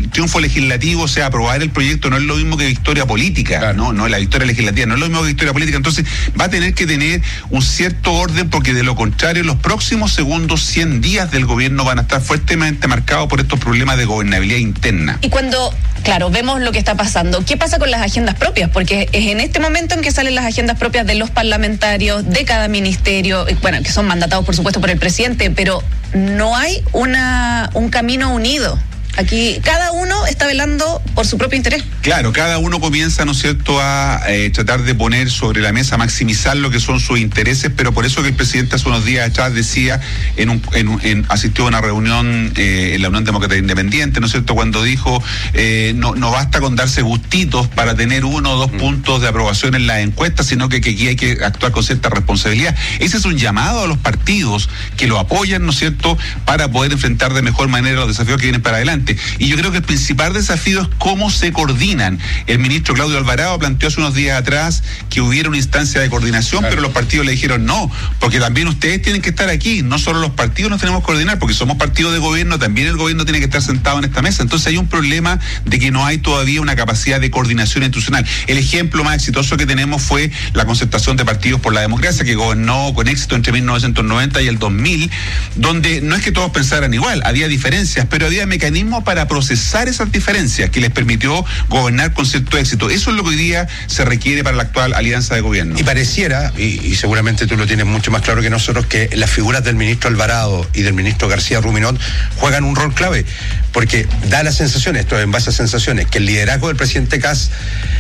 triunfo legislativo, o sea, aprobar el proyecto no es lo mismo que victoria política, claro. no, la victoria legislativa no es lo mismo que victoria política, entonces va a tener que tener un cierto orden, porque de lo contrario los próximos segundos 100 días del gobierno van a estar fuertemente marcados por estos problemas de gobernabilidad interna. Y cuando, claro, vemos lo que está pasando, ¿qué pasa con las agendas propias? Porque es en este momento en que salen las agendas propias de los parlamentarios, de cada ministerio, bueno, que son mandatados por supuesto por el presidente, pero no hay un camino unido. Aquí cada uno está velando por su propio interés. Claro, cada uno comienza, ¿no es cierto?, a tratar de poner sobre la mesa, maximizar lo que son sus intereses, pero por eso que el presidente hace unos días atrás decía, asistió a una reunión en la Unión Demócrata Independiente, ¿no es cierto?, cuando dijo, no basta con darse gustitos para tener 1 o 2 puntos de aprobación en las encuestas, sino que aquí hay que actuar con cierta responsabilidad. Ese es un llamado a los partidos que lo apoyan, ¿no es cierto?, para poder enfrentar de mejor manera los desafíos que vienen para adelante. Y yo creo que el principal desafío es cómo se coordinan. El ministro Claudio Alvarado planteó hace unos días atrás que hubiera una instancia de coordinación, claro. Pero los partidos le dijeron no, porque también ustedes tienen que estar aquí, no solo los partidos nos tenemos que coordinar, porque somos partidos de gobierno, también el gobierno tiene que estar sentado en esta mesa. Entonces hay un problema de que no hay todavía una capacidad de coordinación institucional. El ejemplo más exitoso que tenemos fue la concertación de partidos por la democracia, que gobernó con éxito entre 1990 y el 2000, donde no es que todos pensaran igual, había diferencias, pero había mecanismos para procesar esas diferencias que les permitió gobernar con cierto éxito. Eso es lo que hoy día se requiere para la actual alianza de gobierno. Y pareciera, y seguramente tú lo tienes mucho más claro que nosotros, que las figuras del ministro Alvarado y del ministro García Ruminot juegan un rol clave, porque da la sensación, esto es en base a sensaciones, que el liderazgo del presidente Kast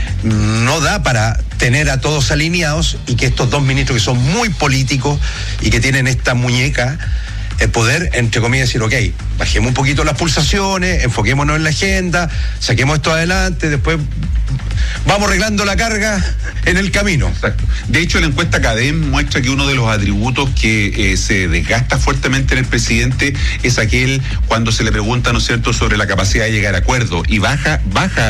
no da para tener a todos alineados, y que estos dos ministros que son muy políticos y que tienen esta muñeca, el poder, entre comillas, decir, ok, bajemos un poquito las pulsaciones, enfoquémonos en la agenda, saquemos esto adelante, después vamos arreglando la carga en el camino. Exacto. De hecho, la encuesta CADEM muestra que uno de los atributos que se desgasta fuertemente en el presidente es aquel cuando se le pregunta, ¿no es cierto?, sobre la capacidad de llegar a acuerdos, y baja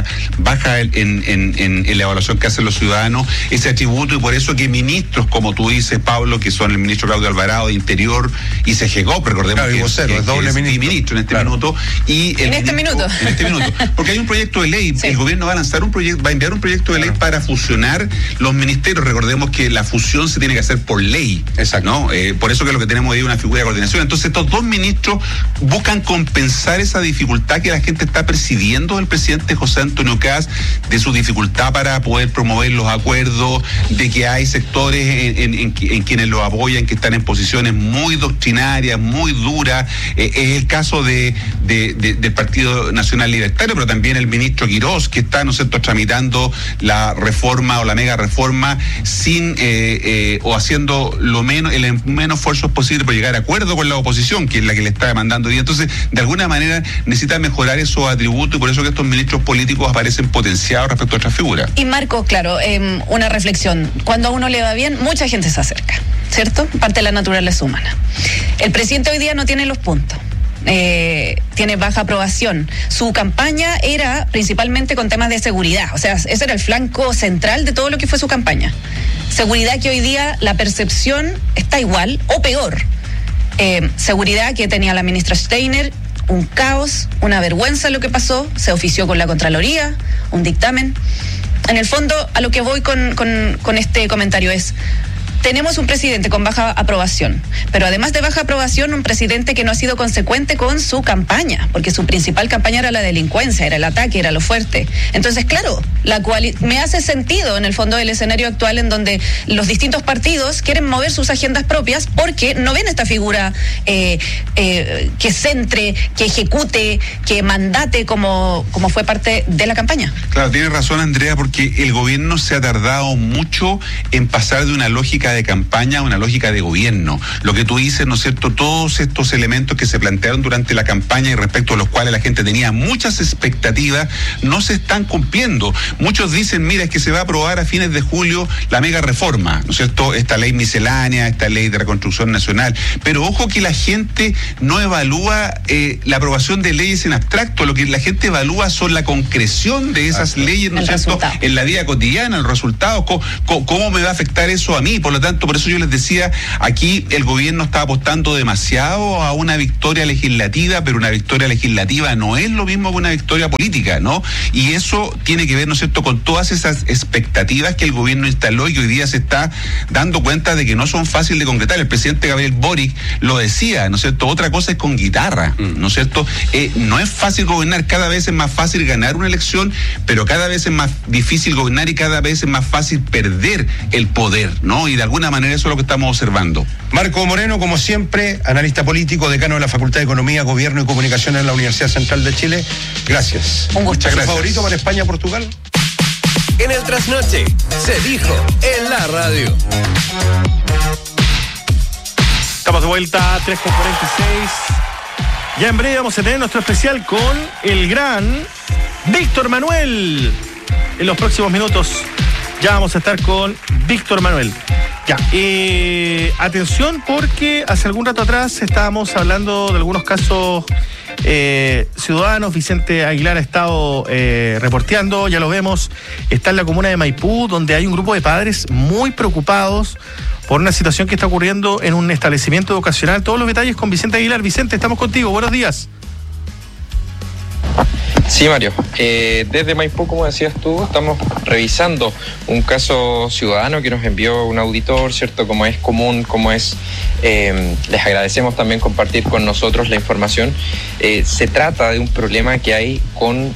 en la evaluación que hacen los ciudadanos ese atributo, y por eso que ministros, como tú dices, Pablo, que son el ministro Claudio Alvarado de Interior y CGGOP, recordemos, claro, que es doble ministro en este claro. minuto, y en este minuto, porque hay un proyecto de ley, sí. El gobierno va a lanzar va a enviar un proyecto de ley para fusionar los ministerios. Recordemos que la fusión se tiene que hacer por ley. Exacto. ¿No? Por eso que lo que tenemos ahí es una figura de coordinación. Entonces estos dos ministros buscan compensar esa dificultad que la gente está percibiendo del presidente José Antonio Kast, de su dificultad para poder promover los acuerdos, de que hay sectores en quienes lo apoyan que están en posiciones muy doctrinarias, muy duras. Es el caso del Partido Nacional Libertario, pero también el ministro Quirós, que está, ¿no es cierto?, tramitando la reforma o la mega reforma sin o haciendo el menos esfuerzos posible por llegar a acuerdo con la oposición, que es la que le está demandando. Y entonces, de alguna manera, necesita mejorar esos atributos, y por eso que estos ministros políticos aparecen potenciados respecto a otras figuras. Y Marco, claro, una reflexión. Cuando a uno le va bien, mucha gente se acerca, ¿cierto? Parte de la naturaleza humana. El presidente hoy día no tiene los puntos. Tiene baja aprobación. Su campaña era principalmente con temas de seguridad, o sea, ese era el flanco central de todo lo que fue su campaña. Seguridad que hoy día la percepción está igual o peor. Seguridad que tenía la ministra Steiner, un caos, una vergüenza lo que pasó, se ofició con la Contraloría, un dictamen. En el fondo, a lo que voy con este comentario es: tenemos un presidente con baja aprobación, pero además de baja aprobación, un presidente que no ha sido consecuente con su campaña, porque su principal campaña era la delincuencia, era el ataque, era lo fuerte. Entonces, claro, me hace sentido en el fondo del escenario actual, en donde los distintos partidos quieren mover sus agendas propias porque no ven esta figura que centre, que ejecute, que mandate como fue parte de la campaña. Claro, tiene razón, Andrea, porque el gobierno se ha tardado mucho en pasar de una lógica de campaña a una lógica de gobierno. Lo que tú dices, ¿no es cierto?, todos estos elementos que se plantearon durante la campaña y respecto a los cuales la gente tenía muchas expectativas, no se están cumpliendo. Muchos dicen, mira, es que se va a aprobar a fines de julio la mega reforma, ¿no es cierto? Esta ley miscelánea, esta ley de reconstrucción nacional. Pero ojo que la gente no evalúa la aprobación de leyes en abstracto, lo que la gente evalúa son la concreción de esas leyes, ¿no es cierto?, en la vida cotidiana, el resultado, cómo me va a afectar eso a mí. Por lo tanto, por eso yo les decía, aquí el gobierno está apostando demasiado a una victoria legislativa, pero una victoria legislativa no es lo mismo que una victoria política, ¿no? Y eso tiene que ver, ¿no es cierto?, con todas esas expectativas que el gobierno instaló y que hoy día se está dando cuenta de que no son fáciles de concretar. El presidente Gabriel Boric lo decía, ¿no es cierto? Otra cosa es con guitarra, ¿no es cierto? No es fácil gobernar, cada vez es más fácil ganar una elección, pero cada vez es más difícil gobernar y cada vez es más fácil perder el poder, ¿no? Y de alguna manera eso es lo que estamos observando. Marco Moreno, como siempre, analista político, decano de la Facultad de Economía, Gobierno y Comunicación en la Universidad Central de Chile. Gracias. Un gusto. Muchas gracias. ¿Favorito para España-Portugal? En el trasnoche se dijo en la radio. Estamos de vuelta a 3:46. Ya en breve vamos a tener nuestro especial con el gran Víctor Manuel. En los próximos minutos ya vamos a estar con Víctor Manuel. Ya, atención, porque hace algún rato atrás estábamos hablando de algunos casos ciudadanos. Vicente Aguilar ha estado reporteando, ya lo vemos, está en la comuna de Maipú, donde hay un grupo de padres muy preocupados por una situación que está ocurriendo en un establecimiento educacional. Todos los detalles con Vicente Aguilar. Vicente, estamos contigo, buenos días. Sí, Mario. Desde Maipú, como decías tú, estamos revisando un caso ciudadano que nos envió un auditor, ¿cierto? Como es común, les agradecemos también compartir con nosotros la información. Se trata de un problema que hay con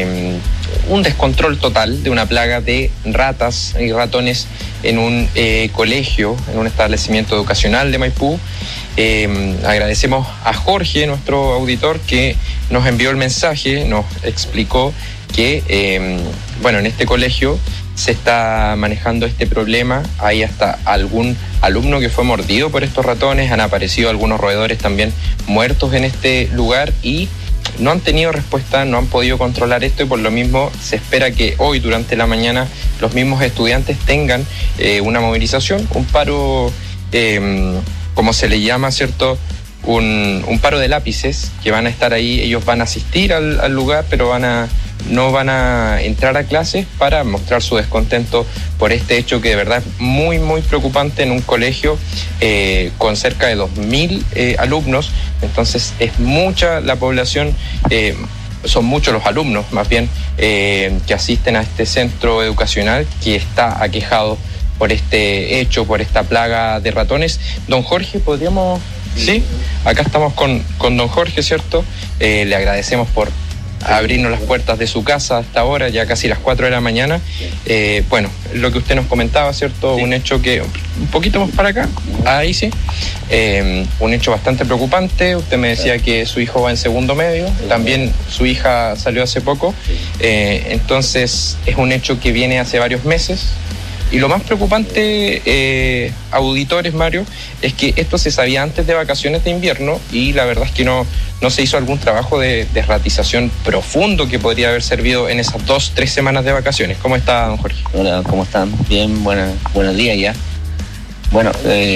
un descontrol total de una plaga de ratas y ratones en un colegio, en un establecimiento educacional de Maipú. Agradecemos a Jorge, nuestro auditor, que nos envió el mensaje, nos explicó que, en este colegio se está manejando este problema. Hay hasta algún alumno que fue mordido por estos ratones, han aparecido algunos roedores también muertos en este lugar y no han tenido respuesta, no han podido controlar esto y por lo mismo se espera que hoy durante la mañana los mismos estudiantes tengan una movilización, un paro, como se le llama, ¿cierto? Un paro de lápices que van a estar ahí. Ellos van a asistir al lugar, pero no van a entrar a clases para mostrar su descontento por este hecho que de verdad es muy, muy preocupante en un colegio con cerca de 2.000 alumnos. Entonces es mucha la población, son muchos los alumnos más bien que asisten a este centro educacional que está aquejado por este hecho, por esta plaga de ratones. Don Jorge, ¿podríamos...? Sí, acá estamos con don Jorge, ¿cierto? Le agradecemos por abrirnos las puertas de su casa hasta ahora, ya casi las 4 de la mañana. Lo que usted nos comentaba, ¿cierto? Sí. Un hecho que, un poquito más para acá, ahí sí, un hecho bastante preocupante. Usted me decía que su hijo va en segundo medio, también su hija salió hace poco, entonces es un hecho que viene hace varios meses. Y lo más preocupante, auditores, Mario, es que esto se sabía antes de vacaciones de invierno y la verdad es que no se hizo algún trabajo de ratización profundo que podría haber servido en esas 2-3 semanas de vacaciones. ¿Cómo está, don Jorge? Hola, ¿cómo están? Bien, buenos días ya. Bueno,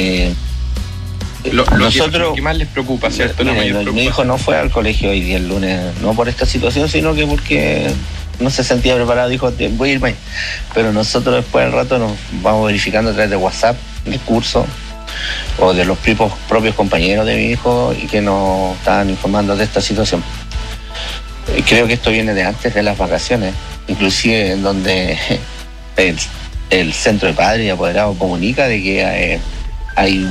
lo que más les preocupa, ¿cierto? Mi hijo no fue al colegio hoy día, el lunes, no por esta situación, sino que porque no se sentía preparado, dijo, voy a irme. Pero nosotros después del rato nos vamos verificando a través de WhatsApp el curso o de los propios compañeros de mi hijo y que nos estaban informando de esta situación. Creo que esto viene de antes de las vacaciones, inclusive en donde el centro de padres y apoderados comunica de que hay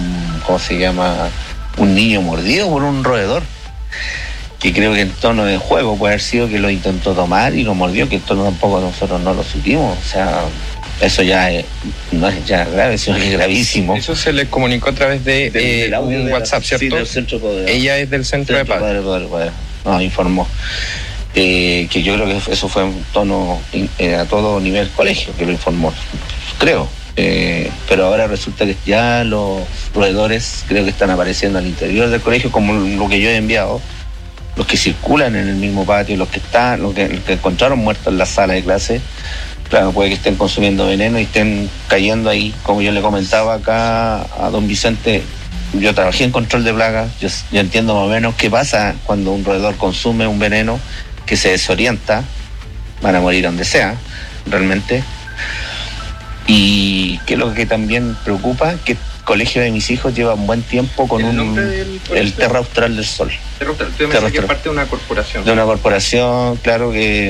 un niño mordido por un roedor, que creo que en tono de juego puede haber sido que lo intentó tomar y lo mordió, que esto tampoco nosotros no lo supimos. O sea, eso ya no es ya grave, sino que es gravísimo. Eso se le comunicó a través de un WhatsApp, ¿cierto? Sí, del centro de poder. Ella es del centro de padres. Nos informó que yo creo que eso fue un tono a todo nivel colegio que lo informó, creo. Pero ahora resulta que ya los roedores creo que están apareciendo al interior del colegio, como lo que yo he enviado, los que circulan en el mismo patio, los que encontraron muertos en la sala de clase, Claro, puede que estén consumiendo veneno y estén cayendo ahí, como yo le comentaba acá a don Vicente. Yo trabajé en control de plagas, yo entiendo más o menos qué pasa cuando un roedor consume un veneno que se desorienta, van a morir donde sea, realmente. Y que lo que también preocupa, que el colegio de mis hijos lleva un buen tiempo con el Terra Austral del Sol. Terra Austral, tú me decías que es parte de una corporación. De una corporación, claro, que